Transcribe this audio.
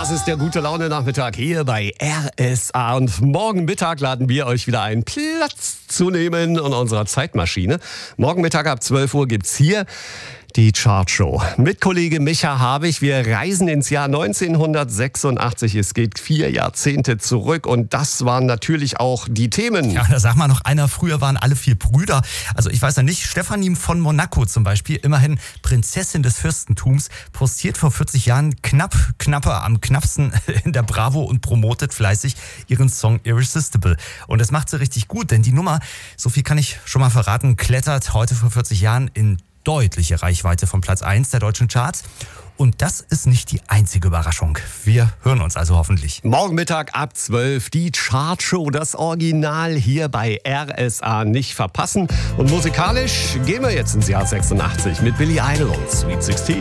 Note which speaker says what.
Speaker 1: Das ist der Gute-Laune-Nachmittag hier bei RSA. Und morgen Mittag laden wir euch wieder ein, Platz zu nehmen in unserer Zeitmaschine. Morgen Mittag ab 12 Uhr gibt's hier die Chartshow mit Kollege Micha Habich. Wir reisen ins Jahr 1986. Es geht 4 Jahrzehnte zurück und das waren natürlich auch die Themen.
Speaker 2: Ja, da sag mal noch einer, früher waren alle 4 Brüder. Also ich weiß ja nicht, Stefanie von Monaco zum Beispiel, immerhin Prinzessin des Fürstentums, postiert vor 40 Jahren knapper am knappsten in der Bravo und promotet fleißig ihren Song Irresistible. Und das macht sie richtig gut, denn die Nummer, so viel kann ich schon mal verraten, klettert heute vor 40 Jahren in deutliche Reichweite von Platz 1 der deutschen Charts. Und das ist nicht die einzige Überraschung. Wir hören uns also hoffentlich.
Speaker 1: Morgen Mittag ab 12 die Chartshow, das Original hier bei RSA nicht verpassen. Und musikalisch gehen wir jetzt ins Jahr 86 mit Billy Idol und Sweet 16.